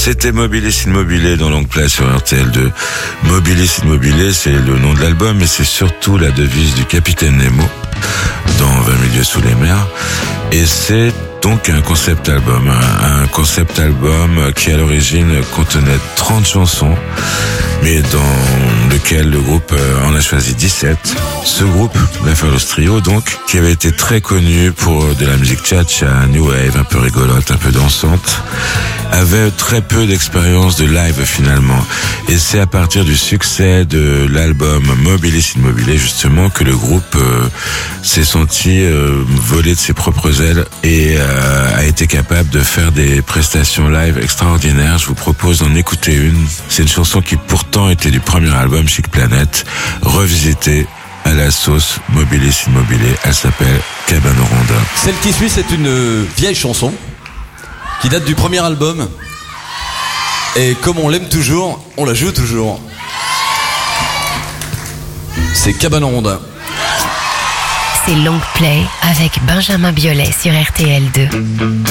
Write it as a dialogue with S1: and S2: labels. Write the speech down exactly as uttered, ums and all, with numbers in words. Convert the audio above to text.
S1: C'était Mobilis Immobilier dans Long Play sur R T L deux. Mobilis Immobilier, c'est le nom de l'album, mais c'est surtout la devise du Capitaine Nemo dans vingt milieux sous les mers. Et c'est donc un concept album, un, un concept album qui à l'origine contenait trente chansons, mais dans lequel le groupe en a choisi dix-sept. Ce groupe, la Fallos Trio donc, qui avait été très connu pour de la musique cha-cha, new wave, un peu rigolote, un peu dansante, avait très peu d'expérience de live finalement. Et c'est à partir du succès de l'album Mobilis Immobilier justement que le groupe euh, s'est senti euh, voler de ses propres ailes et euh, a été capable de faire des prestations live extraordinaires. Je vous propose d'en écouter une. C'est une chanson qui pourtant était du premier album Chic Planet, revisitée à la sauce Mobilis Immobilier. Elle s'appelle Cabane aux Rondins.
S2: Celle qui suit, c'est une vieille chanson qui date du premier album. Et comme on l'aime toujours, on la joue toujours. C'est Cabane aux Rondins.
S3: C'est Long Play avec Benjamin Biolay sur R T L deux.